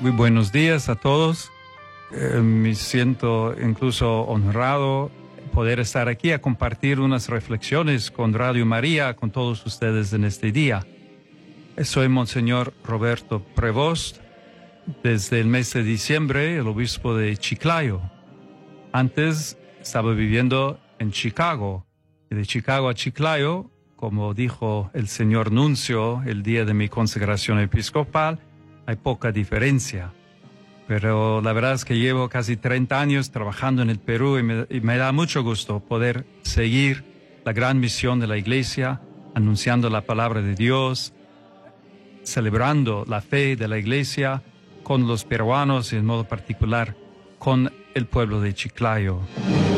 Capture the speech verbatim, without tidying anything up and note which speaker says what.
Speaker 1: Muy buenos días a todos. Eh, me siento incluso honrado poder estar aquí a compartir unas reflexiones con Radio María, con todos ustedes en este día. Soy Monseñor Roberto Prevost, desde el mes de diciembre, el obispo de Chiclayo. Antes estaba viviendo en Chicago, y de Chicago a Chiclayo, como dijo el señor nuncio el día de mi consagración episcopal, hay poca diferencia. Pero la verdad es que llevo casi treinta años trabajando en el Perú y me, y me da mucho gusto poder seguir la gran misión de la Iglesia, anunciando la palabra de Dios, celebrando la fe de la Iglesia con los peruanos y en modo particular con el pueblo de Chiclayo.